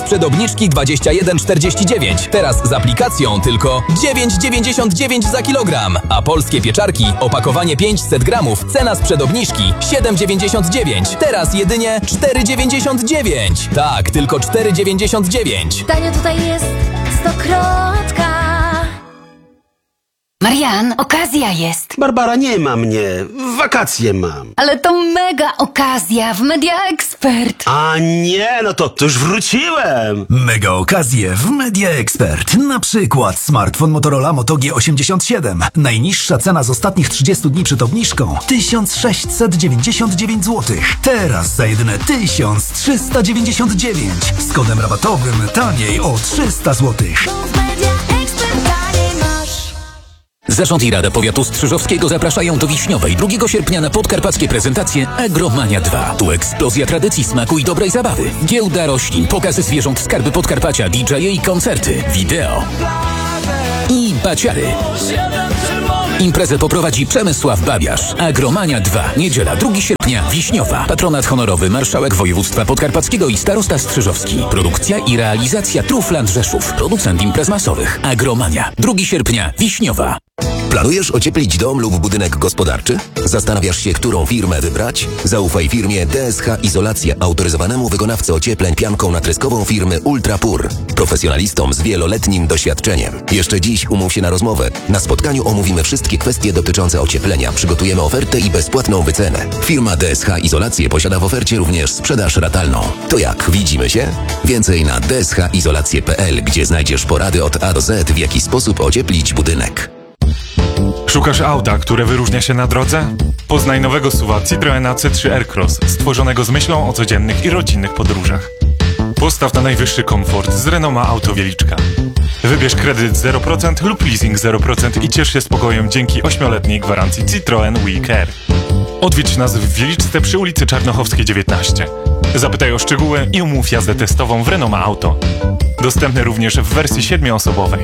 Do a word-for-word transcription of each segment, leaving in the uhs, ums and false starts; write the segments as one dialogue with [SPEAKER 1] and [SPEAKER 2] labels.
[SPEAKER 1] przed obniżki dwadzieścia jeden czterdzieści dziewięć. Teraz z aplikacją tylko dziewięć dziewięćdziesiąt dziewięć za kilogram. A polskie pieczarki, opakowanie pięćset gramów, cena sprzed obniżki siedem dziewięćdziesiąt dziewięć. Teraz jedynie cztery dziewięćdziesiąt dziewięć. Tak, tylko cztery dziewięćdziesiąt dziewięć.
[SPEAKER 2] Tanio tutaj jest stokrotka.
[SPEAKER 3] Marian, okazja jest.
[SPEAKER 4] Barbara, nie ma mnie. Wakacje mam.
[SPEAKER 3] Ale to mega okazja w Media Expert.
[SPEAKER 4] A nie, no to, to już wróciłem.
[SPEAKER 5] Mega okazje w Media Expert. Na przykład smartfon Motorola Moto G osiemdziesiąt siedem. Najniższa cena z ostatnich trzydziestu dni przed obniżką tysiąc sześćset dziewięćdziesiąt dziewięć złotych. Teraz za jedyne tysiąc trzysta dziewięćdziesiąt dziewięć. Z kodem rabatowym taniej o trzysta złotych.
[SPEAKER 6] Zarząd i Rada Powiatu Strzyżowskiego zapraszają do Wiśniowej drugiego sierpnia na podkarpackie prezentacje Agromania dwa. Tu eksplozja tradycji, smaku i dobrej zabawy. Giełda roślin, pokazy zwierząt, skarby Podkarpacia, D J i koncerty, wideo i baciary. Imprezę poprowadzi Przemysław Babiarz. Agromania dwa. Niedziela, drugiego sierpnia, Wiśniowa. Patronat honorowy marszałek województwa podkarpackiego i starosta Strzyżowski. Produkcja i realizacja Trufland Rzeszów. Producent imprez masowych. Agromania. drugiego sierpnia, Wiśniowa.
[SPEAKER 7] Planujesz ocieplić dom lub budynek gospodarczy? Zastanawiasz się, którą firmę wybrać? Zaufaj firmie D S H Izolacja, autoryzowanemu wykonawcy ociepleń pianką natryskową firmy Ultrapur. Profesjonalistom z wieloletnim doświadczeniem. Jeszcze dziś umów się na rozmowę. Na spotkaniu omówimy wszystkie kwestie dotyczące ocieplenia. Przygotujemy ofertę i bezpłatną wycenę. Firma D S H Izolacje posiada w ofercie również sprzedaż ratalną. To jak, widzimy się? Więcej na d s h izolacje kropka p l, gdzie znajdziesz porady od A do Z, w jaki sposób ocieplić budynek.
[SPEAKER 8] Szukasz auta, które wyróżnia się na drodze? Poznaj nowego S U V-a Citroena C trzy Aircross, stworzonego z myślą o codziennych i rodzinnych podróżach. Postaw na najwyższy komfort z Renoma Auto Wieliczka. Wybierz kredyt zero procent lub leasing zero procent i ciesz się spokojem dzięki ośmioletniej gwarancji Citroen We Care. Odwiedź nas w Wieliczce przy ulicy Czarnochowskiej dziewiętnaście. Zapytaj o szczegóły i umów jazdę testową w Renoma Auto. Dostępny również w wersji siedmioosobowej.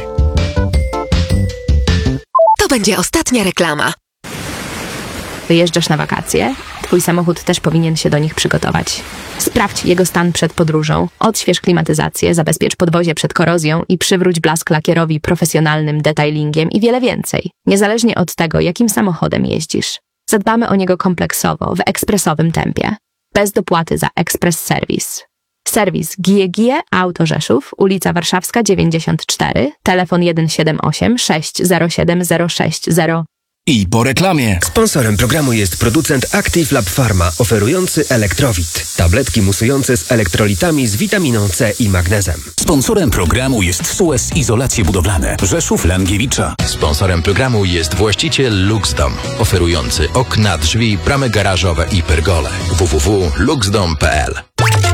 [SPEAKER 9] To będzie ostatnia reklama.
[SPEAKER 10] Wyjeżdżasz na wakacje? Twój samochód też powinien się do nich przygotować. Sprawdź jego stan przed podróżą, odśwież klimatyzację, zabezpiecz podwozie przed korozją i przywróć blask lakierowi profesjonalnym detailingiem i wiele więcej. Niezależnie od tego, jakim samochodem jeździsz. Zadbamy o niego kompleksowo, w ekspresowym tempie. Bez dopłaty za ekspres serwis. Serwis G I E G I E Auto Rzeszów, ulica Warszawska dziewięćdziesiąt cztery, telefon jeden siedem osiem sześć zero siedem zero sześć zero.
[SPEAKER 11] I po reklamie.
[SPEAKER 12] Sponsorem programu jest producent Active Lab Pharma, oferujący Elektrowit. Tabletki musujące z elektrolitami z witaminą C i magnezem.
[SPEAKER 6] Sponsorem programu jest Suez Izolacje Budowlane. Rzeszów Langiewicza.
[SPEAKER 13] Sponsorem programu jest właściciel Luxdom, oferujący okna, drzwi, bramy garażowe i pergole. w w w kropka luxdom kropka p l.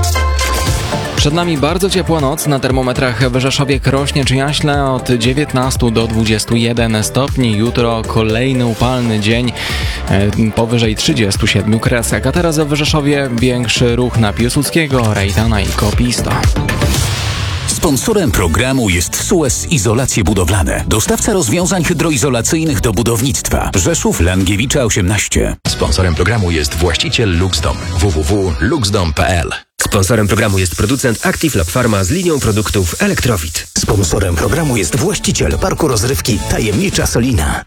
[SPEAKER 14] Przed nami bardzo ciepła noc. Na termometrach w Rzeszowie, Krośnie czy Jaśle od dziewiętnastu do dwudziestu jeden stopni. Jutro kolejny upalny dzień, e, powyżej trzydziestu siedmiu kresek. A teraz w Rzeszowie większy ruch na Piłsudskiego, Rejtana i Kopisto.
[SPEAKER 6] Sponsorem programu jest Suez Izolacje Budowlane. Dostawca rozwiązań hydroizolacyjnych do budownictwa. Rzeszów Langiewicza osiemnaście.
[SPEAKER 13] Sponsorem programu jest właściciel Luxdom. w w w kropka luxdom kropka p l.
[SPEAKER 12] Sponsorem programu jest producent Active Lab Pharma z linią produktów Elektrowit.
[SPEAKER 11] Sponsorem programu jest właściciel parku rozrywki Tajemnicza Solina.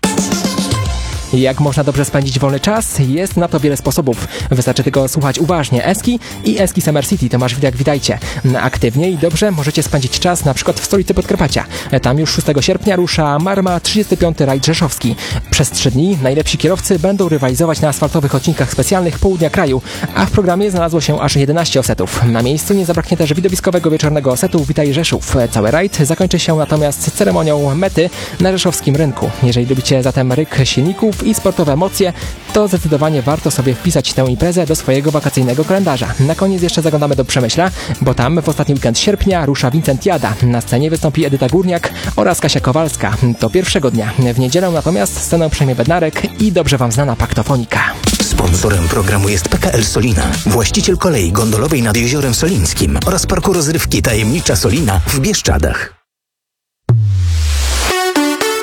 [SPEAKER 15] Jak można dobrze spędzić wolny czas? Jest na to wiele sposobów. Wystarczy tylko słuchać uważnie Eski i Eski Summer City. Tomasz Widak, witajcie. Aktywnie i dobrze możecie spędzić czas na przykład w stolicy Podkarpacia. Tam już szóstego sierpnia rusza Marma trzydziesty piąty rajd rzeszowski. Przez trzy dni najlepsi kierowcy będą rywalizować na asfaltowych odcinkach specjalnych południa kraju, a w programie znalazło się aż jedenaście osetów. Na miejscu nie zabraknie też widowiskowego wieczornego osetu Witaj Rzeszów. Cały rajd zakończy się natomiast ceremonią mety na rzeszowskim rynku. Jeżeli lubicie zatem ryk silników i sportowe emocje, to zdecydowanie warto sobie wpisać tę imprezę do swojego wakacyjnego kalendarza. Na koniec jeszcze zaglądamy do Przemyśla, bo tam w ostatni weekend sierpnia rusza Wincentiada. Na scenie wystąpi Edyta Górniak oraz Kasia Kowalska. To pierwszego dnia. W niedzielę natomiast scenę przejmie Bednarek i dobrze wam znana Paktofonika.
[SPEAKER 11] Sponsorem programu jest P K L Solina, właściciel kolei gondolowej nad Jeziorem Solińskim oraz parku rozrywki Tajemnicza Solina w Bieszczadach.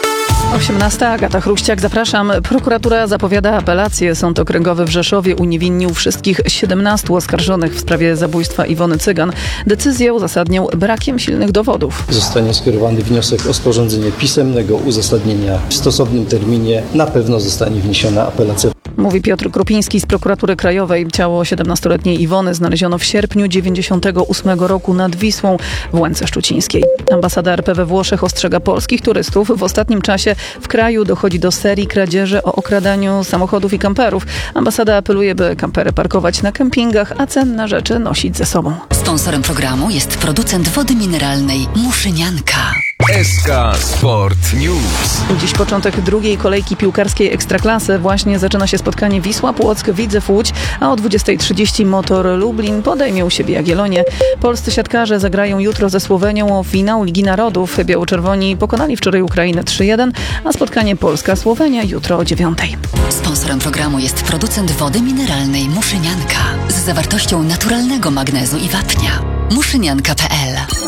[SPEAKER 16] osiemnasta. Agata Chruściak, zapraszam. Prokuratura zapowiada apelację. Sąd Okręgowy w Rzeszowie uniewinnił wszystkich siedemnastu oskarżonych w sprawie zabójstwa Iwony Cygan. Decyzję uzasadniał brakiem silnych dowodów.
[SPEAKER 17] Zostanie skierowany wniosek o sporządzenie pisemnego uzasadnienia. W stosownym terminie na pewno zostanie wniesiona apelacja.
[SPEAKER 16] Mówi Piotr Krupiński z Prokuratury Krajowej. Ciało siedemnastoletniej Iwony znaleziono w sierpniu dziewięćdziesiątego ósmego roku nad Wisłą w Łęce Szczucińskiej. Ambasada R P we Włoszech ostrzega polskich turystów. W ostatnim czasie w kraju dochodzi do serii kradzieży o okradaniu samochodów i kamperów. Ambasada apeluje, by kampery parkować na kempingach, a cenne rzeczy nosić ze sobą.
[SPEAKER 3] Sponsorem programu jest producent wody mineralnej Muszynianka.
[SPEAKER 1] S K Sport News.
[SPEAKER 16] Dziś początek drugiej kolejki piłkarskiej Ekstraklasy. Właśnie zaczyna się spotkanie Wisła Płock, Widzew Łódź, a o dwudziestej trzydzieści Motor Lublin podejmie u siebie Jagiellonię. Polscy siatkarze zagrają jutro ze Słowenią o finał Ligi Narodów. Biało-czerwoni pokonali wczoraj Ukrainę trzy jeden, a spotkanie Polska-Słowenia jutro o dziewiątej.
[SPEAKER 3] Sponsorem programu jest producent wody mineralnej Muszynianka z zawartością naturalnego magnezu i wapnia. muszynianka kropka p l